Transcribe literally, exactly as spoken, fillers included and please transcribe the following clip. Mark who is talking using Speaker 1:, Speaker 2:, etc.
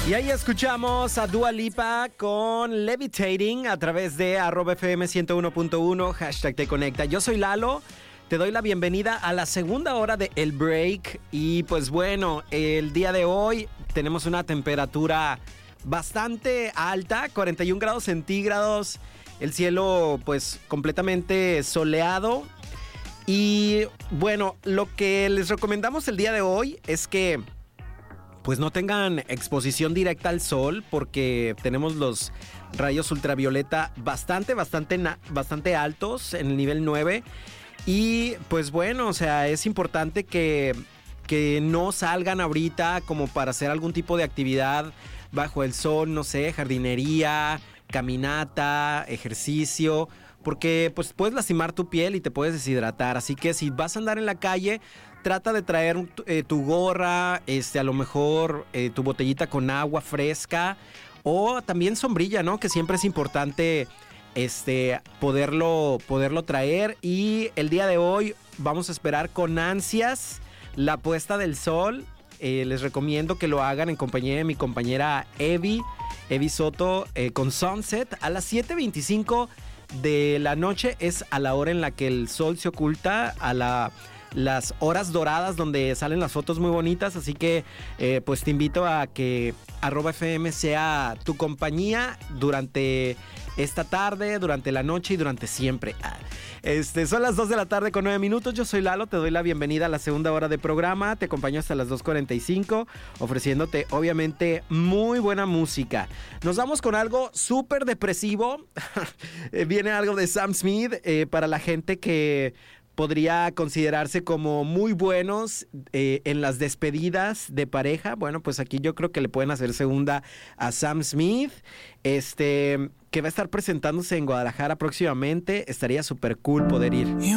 Speaker 1: Y ahí escuchamos a Dua Lipa con Levitating a través de arroba F M ciento uno punto uno, hashtag te conecta. Yo soy Lalo, te doy la bienvenida a la segunda hora de El Break. Y pues bueno, el día de hoy tenemos una temperatura bastante alta, cuarenta y un grados centígrados, el cielo pues completamente soleado. Y bueno, lo que les recomendamos el día de hoy es que pues no tengan exposición directa al sol, porque tenemos los rayos ultravioleta bastante, bastante, bastante altos en el nivel nueve. Y pues bueno, o sea, es importante que, que no salgan ahorita como para hacer algún tipo de actividad bajo el sol, no sé, jardinería, caminata, ejercicio, porque pues puedes lastimar tu piel y te puedes deshidratar. Así que si vas a andar en la calle, trata de traer eh, tu gorra, este, a lo mejor eh, tu botellita con agua fresca o también sombrilla, ¿no? Que siempre es importante este, poderlo, poderlo traer. Y el día de hoy vamos a esperar con ansias la puesta del sol. Eh, les recomiendo que lo hagan en compañía de mi compañera Evi, Evi Soto, eh, con Sunset a las siete veinticinco de la noche. Es a la hora en la que el sol se oculta, a la... las horas doradas donde salen las fotos muy bonitas. Así que eh, pues te invito a que arroba F M sea tu compañía durante esta tarde, durante la noche y durante siempre. Ah, este, son las dos de la tarde con nueve minutos. Yo soy Lalo, te doy la bienvenida a la segunda hora de programa. Te acompaño hasta las dos cuarenta y cinco, ofreciéndote obviamente muy buena música. Nos vamos con algo súper depresivo. Viene algo de Sam Smith eh, para la gente que podría considerarse como muy buenos eh, en las despedidas de pareja. Bueno, pues aquí yo creo que le pueden hacer segunda a Sam Smith, este, que va a estar presentándose en Guadalajara próximamente. Estaría súper cool poder ir.